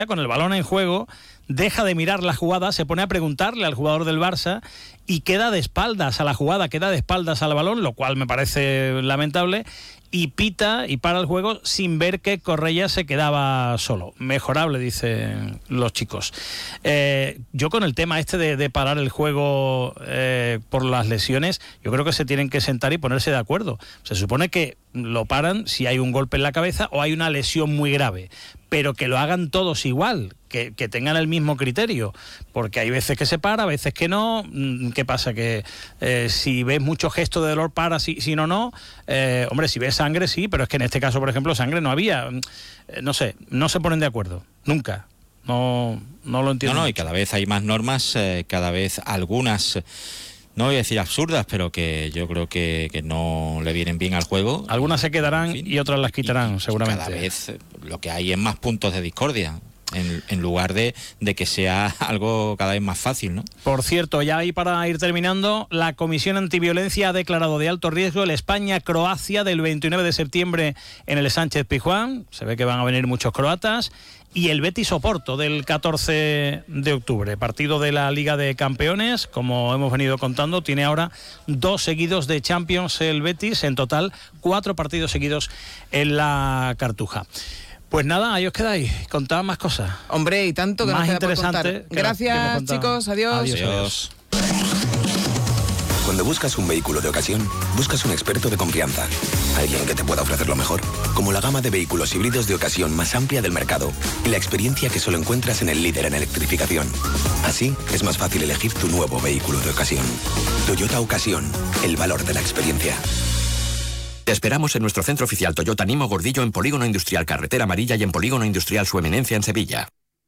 con el balón en juego, deja de mirar la jugada, se pone a preguntarle al jugador del Barça y queda de espaldas a la jugada, queda de espaldas al balón, lo cual me parece lamentable, y pita y para el juego sin ver que Correia se quedaba solo. Mejorable, dicen los chicos. Yo con el tema este de parar el juego por las lesiones, yo creo que se tienen que sentar y ponerse de acuerdo. Se supone que lo paran si hay un golpe en la cabeza o hay una lesión muy grave, pero que lo hagan todos igual, que tengan el mismo criterio, porque hay veces que se para, veces que no. ¿Qué pasa? Que si ves muchos gestos de dolor para, si no. Hombre, si ves sangre sí, pero es que en este caso, por ejemplo, sangre no había. No sé, no se ponen de acuerdo, nunca. No lo entiendo. No, y cada vez hay más normas, cada vez algunas, no voy a decir absurdas, pero que yo creo que no le vienen bien al juego. Algunas se quedarán, en fin, y otras las quitarán, seguramente. Cada vez lo que hay es más puntos de discordia, en lugar de que sea algo cada vez más fácil, ¿no? Por cierto, ya ahí para ir terminando, la Comisión Antiviolencia ha declarado de alto riesgo el España-Croacia del 29 de septiembre en el Sánchez-Pizjuán. Se ve que van a venir muchos croatas. Y el Betis-Oporto del 14 de octubre, partido de la Liga de Campeones, como hemos venido contando, tiene ahora 2 seguidos de Champions el Betis, en total 4 partidos seguidos en la Cartuja. Pues nada, ahí os quedáis, contad más cosas. Hombre, y tanto que más nos queda por interesante contar. Gracias, chicos, adiós. Adiós. Cuando buscas un vehículo de ocasión, buscas un experto de confianza. Alguien que te pueda ofrecer lo mejor, como la gama de vehículos híbridos de ocasión más amplia del mercado y la experiencia que solo encuentras en el líder en electrificación. Así, es más fácil elegir tu nuevo vehículo de ocasión. Toyota Ocasión, el valor de la experiencia. Te esperamos en nuestro centro oficial Toyota Nimo Gordillo en Polígono Industrial Carretera Amarilla y en Polígono Industrial Su Eminencia en Sevilla.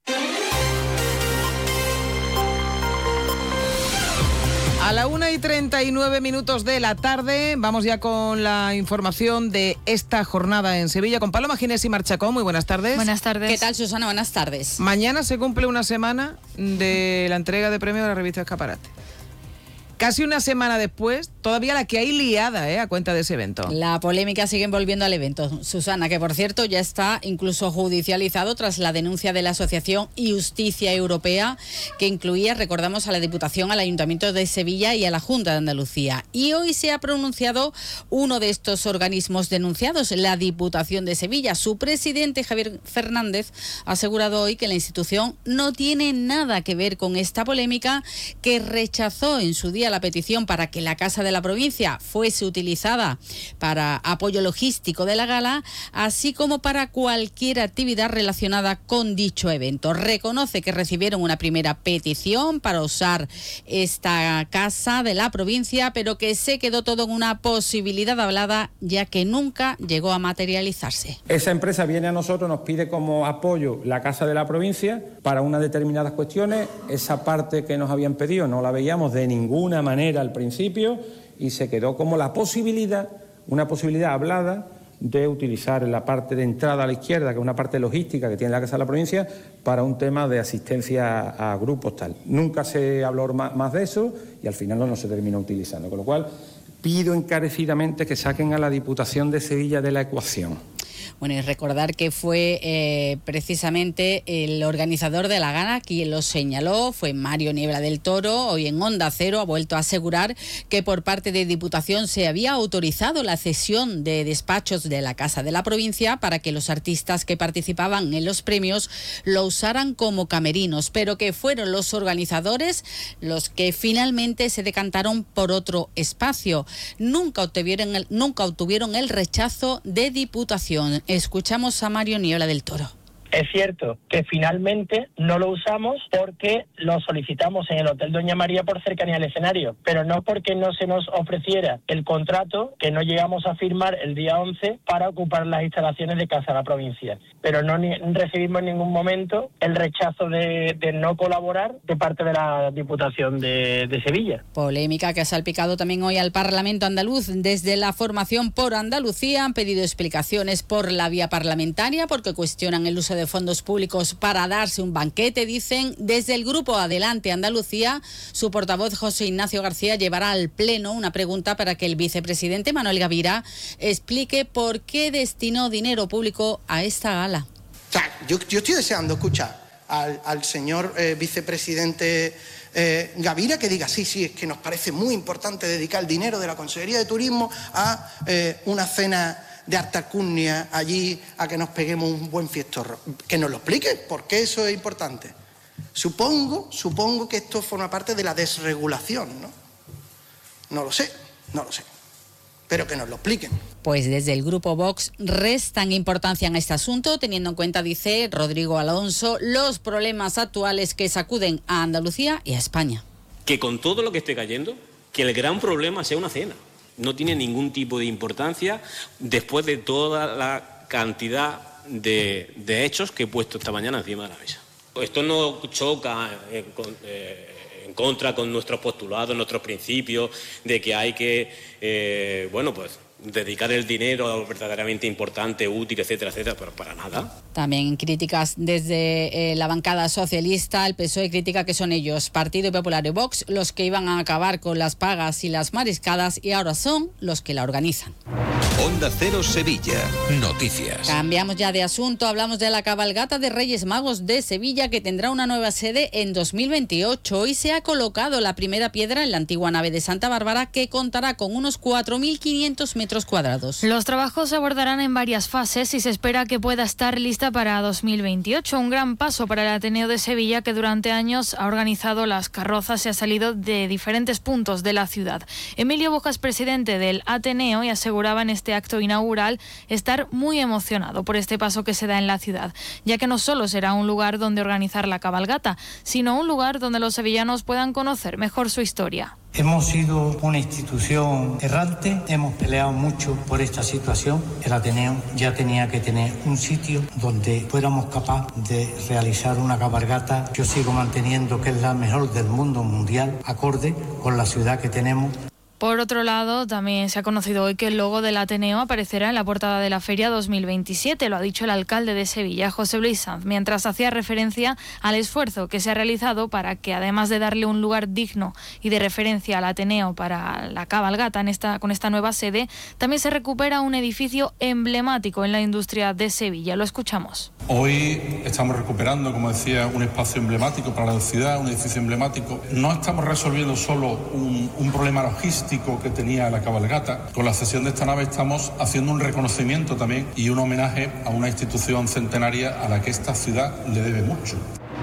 A la 1:39 de la tarde, vamos ya con la información de esta jornada en Sevilla con Paloma Ginés y Marchacón. Muy buenas tardes. Buenas tardes. ¿Qué tal, Susana? Buenas tardes. Mañana se cumple una semana de la entrega de premios de la revista Escaparate. Casi una semana después, todavía la que hay liada, a cuenta de ese evento. La polémica sigue envolviendo al evento, Susana, que por cierto ya está incluso judicializado tras la denuncia de la Asociación Justicia Europea, que incluía, recordamos, a la Diputación, al Ayuntamiento de Sevilla y a la Junta de Andalucía. Y hoy se ha pronunciado uno de estos organismos denunciados, la Diputación de Sevilla. Su presidente, Javier Fernández, ha asegurado hoy que la institución no tiene nada que ver con esta polémica, que rechazó en su día la petición para que la Casa de la Provincia fuese utilizada para apoyo logístico de la gala, así como para cualquier actividad relacionada con dicho evento. Reconoce que recibieron una primera petición para usar esta Casa de la Provincia, pero que se quedó todo en una posibilidad hablada, ya que nunca llegó a materializarse. Esa empresa viene a nosotros, nos pide como apoyo la Casa de la Provincia para unas determinadas cuestiones. Esa parte que nos habían pedido no la veíamos de ninguna manera al principio y se quedó como la posibilidad, una posibilidad hablada de utilizar la parte de entrada a la izquierda, que es una parte logística que tiene la Casa de la Provincia, para un tema de asistencia a grupos tal. Nunca se habló más de eso y al final no se terminó utilizando, con lo cual pido encarecidamente que saquen a la Diputación de Sevilla de la ecuación. Bueno, y recordar que fue precisamente el organizador de la gala quien lo señaló, fue Mario Niebla del Toro. Hoy en Onda Cero ha vuelto a asegurar que por parte de Diputación se había autorizado la cesión de despachos de la Casa de la Provincia para que los artistas que participaban en los premios lo usaran como camerinos, pero que fueron los organizadores los que finalmente se decantaron por otro espacio. Nunca obtuvieron el rechazo de Diputación. Escuchamos a Mario Niebla del Toro. Es cierto que finalmente no lo usamos porque lo solicitamos en el Hotel Doña María por cercanía al escenario, pero no porque no se nos ofreciera el contrato que no llegamos a firmar el día 11 para ocupar las instalaciones de Casa de la Provincia. Pero no recibimos en ningún momento el rechazo de no colaborar de parte de la Diputación de Sevilla. Polémica que ha salpicado también hoy al Parlamento andaluz. Desde la formación Por Andalucía han pedido explicaciones por la vía parlamentaria porque cuestionan el uso de fondos públicos para darse un banquete, dicen. Desde el grupo Adelante Andalucía, su portavoz José Ignacio García llevará al Pleno una pregunta para que el vicepresidente Manuel Gavira explique por qué destinó dinero público a esta gala. O sea, yo estoy deseando escuchar al señor vicepresidente Gavira, que diga, sí, es que nos parece muy importante dedicar el dinero de la Consejería de Turismo a una cena de alta alcurnia allí, a que nos peguemos un buen fiestorro. Que nos lo explique, ¿por qué eso es importante? Supongo que esto forma parte de la desregulación, ¿no? No lo sé, pero que nos lo expliquen. Pues desde el Grupo Vox restan importancia en este asunto, teniendo en cuenta, dice Rodrigo Alonso, los problemas actuales que sacuden a Andalucía y a España. Que con todo lo que esté cayendo, que el gran problema sea una cena. No tiene ningún tipo de importancia después de toda la cantidad de hechos que he puesto esta mañana encima de la mesa. Esto no choca en contra con nuestros postulados, nuestros principios, de que hay que, dedicar el dinero a lo verdaderamente importante, útil, etcétera, pero para nada. También críticas desde la bancada socialista. El PSOE critica que son ellos, Partido Popular y Vox, los que iban a acabar con las pagas y las mariscadas y ahora son los que la organizan. Onda Cero Sevilla. Noticias. Cambiamos ya de asunto. Hablamos de la cabalgata de Reyes Magos de Sevilla, que tendrá una nueva sede en 2028. Hoy se ha colocado la primera piedra en la antigua nave de Santa Bárbara, que contará con unos 4.500 metros cuadrados. Los trabajos se abordarán en varias fases y se espera que pueda estar lista para 2028. Un gran paso para el Ateneo de Sevilla, que durante años ha organizado las carrozas y ha salido de diferentes puntos de la ciudad. Emilio Bojas, presidente del Ateneo, y aseguraba en este acto inaugural estar muy emocionado por este paso que se da en la ciudad, ya que no solo será un lugar donde organizar la cabalgata, sino un lugar donde los sevillanos puedan conocer mejor su historia. Hemos sido una institución errante, hemos peleado mucho por esta situación. El Ateneo ya tenía que tener un sitio donde fuéramos capaces de realizar una cabalgata. Yo sigo manteniendo que es la mejor del mundo mundial, acorde con la ciudad que tenemos. Por otro lado, también se ha conocido hoy que el logo del Ateneo aparecerá en la portada de la Feria 2027, lo ha dicho el alcalde de Sevilla, José Luis Sanz, mientras hacía referencia al esfuerzo que se ha realizado para que, además de darle un lugar digno y de referencia al Ateneo para la cabalgata con esta nueva sede, también se recupera un edificio emblemático en la industria de Sevilla. Lo escuchamos. Hoy estamos recuperando, como decía, un espacio emblemático para la ciudad, un edificio emblemático. No estamos resolviendo solo un problema logístico que tenía la cabalgata. Con la cesión de esta nave estamos haciendo un reconocimiento también y un homenaje a una institución centenaria a la que esta ciudad le debe mucho.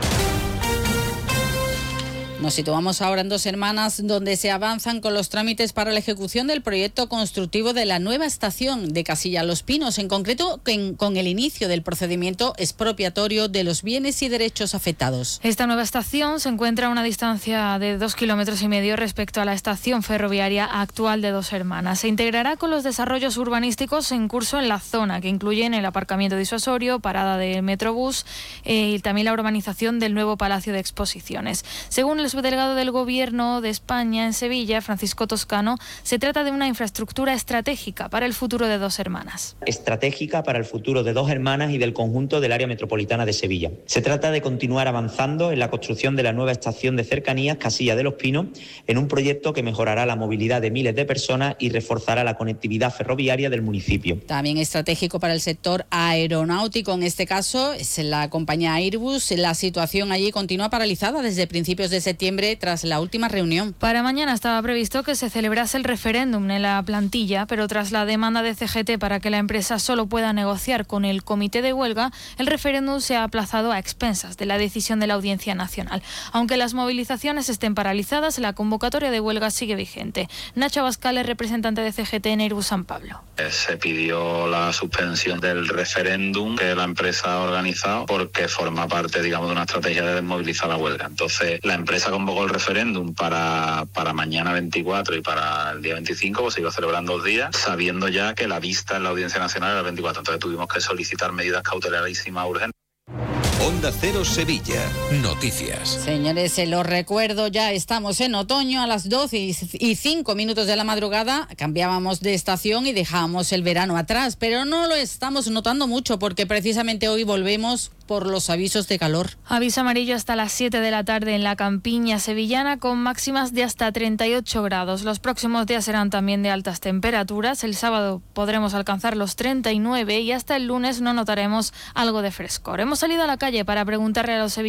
Nos situamos ahora en Dos Hermanas, donde se avanzan con los trámites para la ejecución del proyecto constructivo de la nueva estación de Casilla Los Pinos, en concreto con el inicio del procedimiento expropiatorio de los bienes y derechos afectados. Esta nueva estación se encuentra a una distancia de 2,5 kilómetros respecto a la estación ferroviaria actual de Dos Hermanas. Se integrará con los desarrollos urbanísticos en curso en la zona, que incluyen el aparcamiento disuasorio, parada de Metrobús y también la urbanización del nuevo Palacio de Exposiciones. Según el subdelegado del Gobierno de España en Sevilla, Francisco Toscano, se trata de una infraestructura estratégica para el futuro de Dos Hermanas. Estratégica para el futuro de Dos Hermanas y del conjunto del área metropolitana de Sevilla. Se trata de continuar avanzando en la construcción de la nueva estación de cercanías Casilla de los Pinos, en un proyecto que mejorará la movilidad de miles de personas y reforzará la conectividad ferroviaria del municipio. También estratégico para el sector aeronáutico, en este caso es la compañía Airbus. La situación allí continúa paralizada desde principios de septiembre tras la última reunión. Para mañana estaba previsto que se celebrase el referéndum en la plantilla, pero tras la demanda de CGT para que la empresa solo pueda negociar con el comité de huelga, el referéndum se ha aplazado a expensas de la decisión de la Audiencia Nacional. Aunque las movilizaciones estén paralizadas, la convocatoria de huelga sigue vigente. Nacho Abascal es representante de CGT en Airbus San Pablo. Se pidió la suspensión del referéndum que la empresa ha organizado porque forma parte, digamos, de una estrategia de desmovilizar la huelga. Entonces, la empresa convocó el referéndum para mañana 24 y para el día 25, pues se iba a celebrar en 2 días, sabiendo ya que la vista en la Audiencia Nacional era el 24. Entonces tuvimos que solicitar medidas cautelarísimas urgentes. Onda Cero Sevilla. Noticias. Señores, se los recuerdo, ya estamos en otoño, a las 12:05 de la madrugada. Cambiábamos de estación y dejábamos el verano atrás, pero no lo estamos notando mucho porque precisamente hoy volvemos por los avisos de calor. Aviso amarillo hasta las 7 de la tarde en la campiña sevillana, con máximas de hasta 38 grados. Los próximos días serán también de altas temperaturas. El sábado podremos alcanzar los 39 y hasta el lunes no notaremos algo de frescor. Hemos salido a la calle para preguntarle a los sevillanos